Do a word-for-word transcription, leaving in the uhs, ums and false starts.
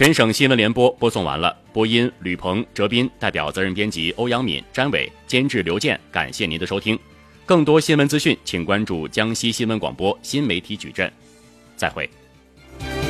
全省新闻联播播送完了，播音吕鹏、哲斌，代表责任编辑欧阳敏、詹伟，监制刘健，感谢您的收听。更多新闻资讯，请关注江西新闻广播新媒体矩阵。再会。